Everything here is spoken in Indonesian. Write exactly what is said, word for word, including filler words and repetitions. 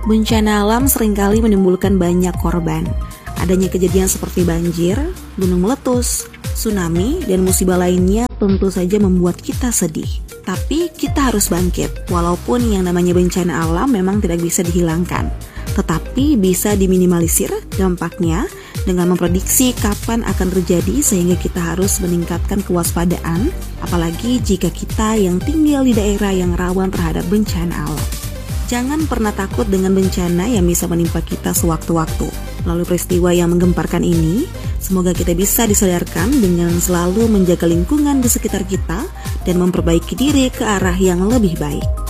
Bencana alam seringkali menimbulkan banyak korban. Adanya kejadian seperti banjir, gunung meletus, tsunami, dan musibah lainnya tentu saja membuat kita sedih. Tapi kita harus bangkit, walaupun yang namanya bencana alam memang tidak bisa dihilangkan, tetapi bisa diminimalisir dampaknya dengan memprediksi kapan akan terjadi sehingga kita harus meningkatkan kewaspadaan, apalagi jika kita yang tinggal di daerah yang rawan terhadap bencana alam. Jangan pernah takut dengan bencana yang bisa menimpa kita sewaktu-waktu. Melalui peristiwa yang menggemparkan ini, semoga kita bisa disadarkan dengan selalu menjaga lingkungan di sekitar kita dan memperbaiki diri ke arah yang lebih baik.